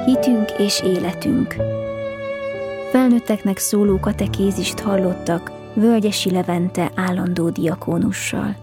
hitünk és életünk. Felnőtteknek szóló katekézist hallottak Völgyesi Levente állandó diakónussal.